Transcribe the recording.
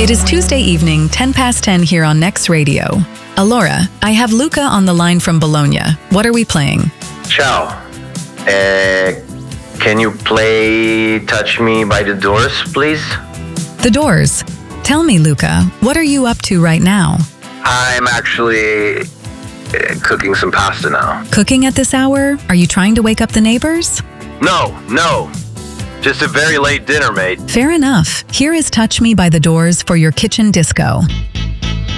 It is Tuesday evening, 10 past 10 here on Next Radio. Allora, I have Luca on the line from Bologna. What are we playing? Ciao. Can you play Touch Me by the Doors, please? The Doors. Tell me, Luca, what are you up to right now? I'm actually cooking some pasta now. Cooking at this hour? Are you trying to wake up the neighbors? No. Just a very late dinner, mate. Fair enough. Here is Touch Me by the Doors for your kitchen disco.